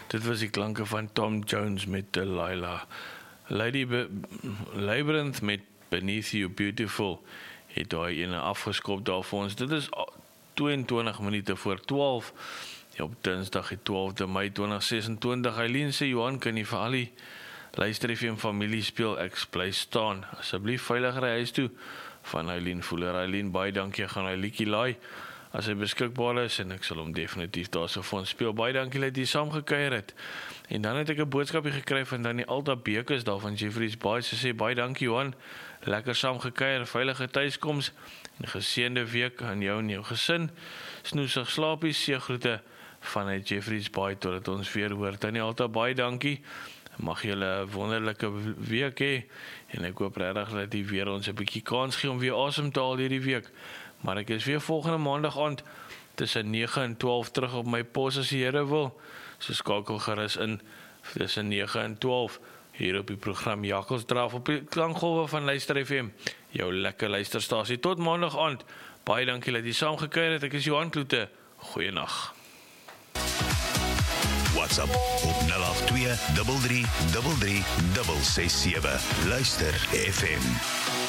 Dit was die klanke van Tom Jones met Delilah. Labyrinth met Beneath You Beautiful het daai ene afgeskop daar vir ons. Dit is 22 minute voor 12 op Dinsdag die 12de Mei 2026. Eileen sê Johan, kan jy vir al die Luister FM familie speel Ek bly staan. Asseblief veilig ry huis toe van Eileen Voeler. Eileen, baie dankie, ek gaan hy liedjie laai as hy beskikbaar is en ek sal hom definitief daarso vir ons speel. Baie dankie dat jy saam gekuier het. En dan het ek 'n boodskapie gekry van dan die Alta Bekes daar van Jeffreys Bay. Sy sê baie dankie Johan, lekker saam gekuier, veilige tuiskoms en geseënde week aan jou en jou gesin. Snoesig slaapies, seëgroete vanuit Jeffreys Bay totdat ons weer hoor. Tannie Alta, baie dankie. Mag julle 'n wonderlike week hê en ek hoop regtig dat die weer ons 'n bietjie kans gee om weer asem te haal hierdie week. Maar ek is weer volgende maandag aand tussen 9 en 12 terug op my pos as die Here wil. So skakel gerus in tussen 9 en 12 hier op die program Jakkelsdraf op die klankgolwe van Luister FM. Jou lekker luisterstasie tot maandag aand. Baie dankie dat jy saam gekuier het. Ek is Johan Kloete. Goeienaand. WhatsApp op 082 33 33 667. Luister FM.